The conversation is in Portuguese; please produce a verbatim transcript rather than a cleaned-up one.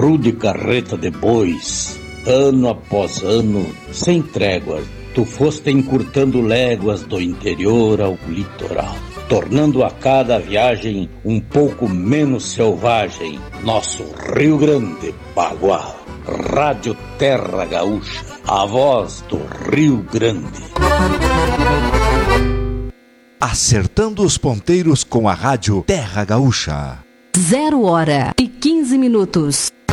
rude carreta de bois, ano após ano, sem tréguas, tu foste encurtando léguas do interior ao litoral, tornando a cada viagem um pouco menos selvagem nosso Rio Grande, Bagual. Rádio Terra Gaúcha, a voz do Rio Grande. Acertando os ponteiros com a Rádio Terra Gaúcha. Zero hora e quinze minutos.